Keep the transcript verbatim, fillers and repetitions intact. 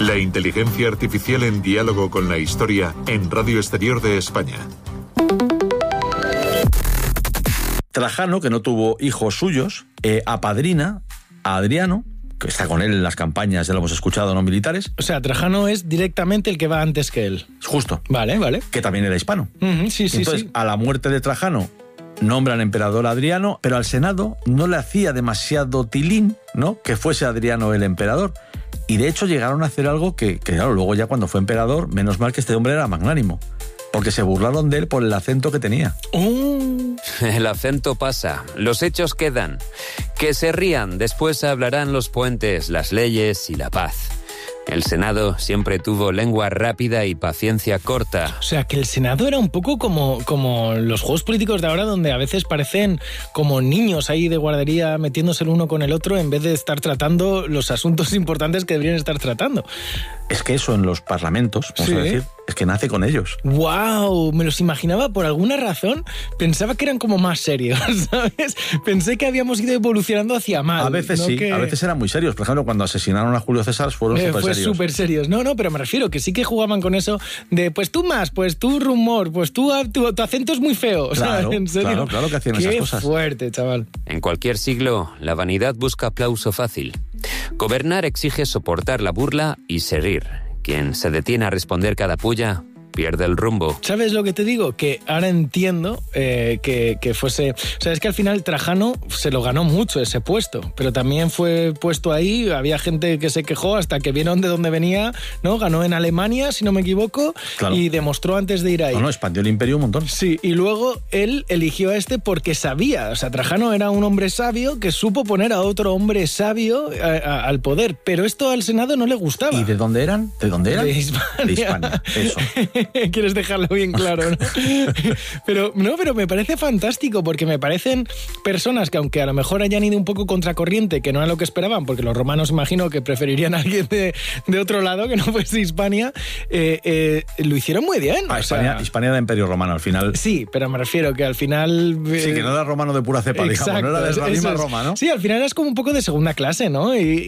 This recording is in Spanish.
La inteligencia artificial en diálogo con la historia en Radio Exterior de España. Trajano, que no tuvo hijos suyos, eh, apadrina a Adriano, que está con él en las campañas, ya lo hemos escuchado, no militares. O sea, Trajano es directamente el que va antes que él. Justo. Vale, vale. Que también era hispano. Uh-huh, sí, sí, Entonces, sí. a la muerte de Trajano, nombran emperador a Adriano, pero al Senado no le hacía demasiado tilín, ¿no?, que fuese Adriano el emperador. Y de hecho llegaron a hacer algo que, que, claro, luego ya cuando fue emperador, menos mal que este hombre era magnánimo, porque se burlaron de él por el acento que tenía. Uh. El acento pasa, los hechos quedan. Que se rían, después hablarán los puentes, las leyes y la paz. El Senado siempre tuvo lengua rápida y paciencia corta. O sea, que el Senado era un poco como, como los juegos políticos de ahora, donde a veces parecen como niños ahí de guardería metiéndose el uno con el otro en vez de estar tratando los asuntos importantes que deberían estar tratando. Es que eso en los parlamentos, vamos ¿Sí? a decir, es que nace con ellos. ¡Wow! Me los imaginaba, por alguna razón, pensaba que eran como más serios, ¿sabes? Pensé que habíamos ido evolucionando hacia mal. A veces ¿no? sí, que... a veces eran muy serios. Por ejemplo, cuando asesinaron a Julio César fueron eh, súper fue serios. súper serios. No, no, pero me refiero que sí que jugaban con eso de, pues tú más, pues tú rumor, pues tú, tu, tu acento es muy feo. Claro, o sea, ¿en serio? claro, claro que hacían Qué esas cosas. Qué fuerte, chaval. En cualquier siglo, la vanidad busca aplauso fácil. Gobernar exige soportar la burla y seguir. Quien se detiene a responder cada puya pierde el rumbo. ¿Sabes lo que te digo? Que ahora entiendo eh, que, que fuese... O sea, es que al final Trajano se lo ganó mucho ese puesto, pero también fue puesto ahí, había gente que se quejó hasta que vieron de dónde venía, ¿no? Ganó en Alemania, si no me equivoco, claro. Y demostró antes de ir ahí. No, no, expandió el imperio un montón. Sí, y luego él eligió a este porque sabía, o sea, Trajano era un hombre sabio que supo poner a otro hombre sabio a, a, al poder, pero esto al Senado no le gustaba. ¿Y de dónde eran? ¿De dónde eran? De Hispania. De Hispania, eso. Quieres dejarlo bien claro, ¿no? Pero no, pero me parece fantástico porque me parecen personas que aunque a lo mejor hayan ido un poco contracorriente, que no era lo que esperaban, porque los romanos imagino que preferirían a alguien de, de otro lado que no fuese Hispania, eh, eh, lo hicieron muy bien. Ah, o Hispania, sea, Hispania era imperio romano al final. Sí, pero me refiero que al final... Eh, sí, que no era romano de pura cepa, exacto, digamos, no era de la misma es. Roma, ¿no? Sí, al final eras como un poco de segunda clase, ¿no? Y,